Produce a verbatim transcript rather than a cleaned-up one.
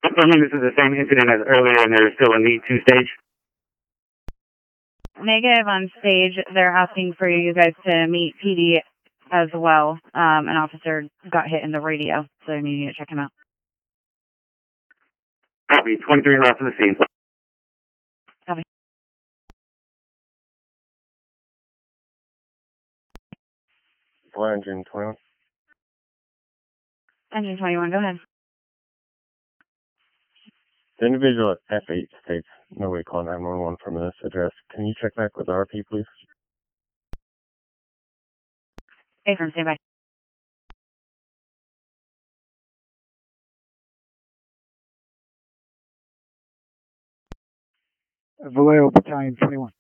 Confirming this is the same incident as earlier and there is still a need to stage? Negative on stage. They're asking for you guys to meet P D as well. Um, an officer got hit in the radio, so they're needing to check him out. Copy. twenty-three left from the scene. Copy. Fly engine twenty-one. Engine twenty-one, go ahead. The individual at F eight states no way call nine one one from this address. Can you check back with R P, please? A firm, stand by. Vallejo Battalion twenty-one.